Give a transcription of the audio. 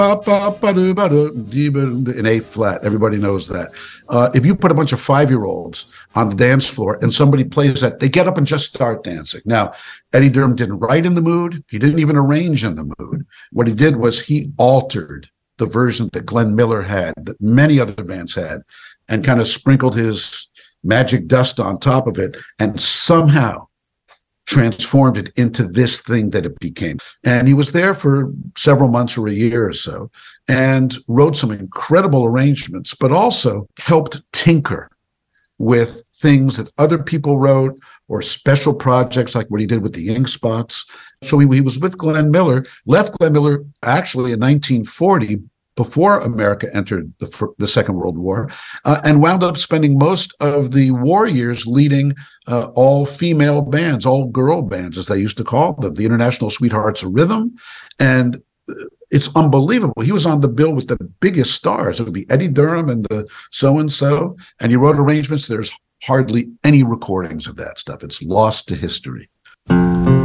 in A flat. Everybody knows that. If you put a bunch of 5-year-olds on the dance floor and somebody plays that, they get up and just start dancing. Now, Eddie Durham didn't write in the mood. He didn't even arrange in the mood. What he did was he altered the version that Glenn Miller had, that many other bands had, and kind of sprinkled his magic dust on top of it, and somehow transformed it into this thing that it became. And he was there for several months or a year or so and wrote some incredible arrangements, but also helped tinker with things that other people wrote or special projects like what he did with the Ink Spots. So he was with Glenn Miller, left Glenn Miller actually in 1940, before America entered the Second World War, and wound up spending most of the war years leading all-female bands, all-girl bands, as they used to call them, the International Sweethearts of Rhythm. And it's unbelievable. He was on the bill with the biggest stars. It would be Eddie Durham and the so-and-so, and he wrote arrangements. There's hardly any recordings of that stuff. It's lost to history.